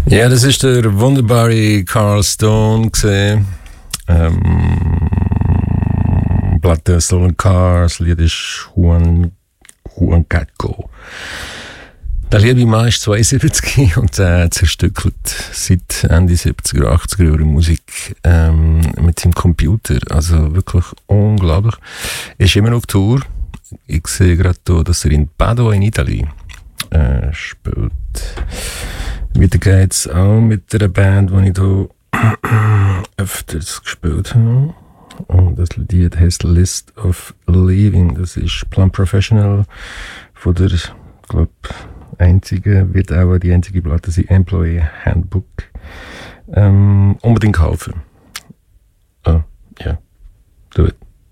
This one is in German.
Ja, das ist der wunderbare Carl Stone gesehen. Platte Stolen Cars, das Lied ist Juan Catco. Der liebe Mann ist 72 und zerstückelt seit Ende 70er, 80er Jahre Musik mit seinem Computer. Also wirklich unglaublich. Er ist immer noch auf Tour. Ich sehe gerade hier, dass er in Padua in Italien spielt. Weiter geht's auch mit einer Band, die ich hier öfters gespielt habe. Und das Lied heißt List of Leaving. Das ist Plum Professional von der, ich glaube, wird auch die einzige Platte sein, Employee Handbook. Unbedingt kaufen. Oh, ja, do it.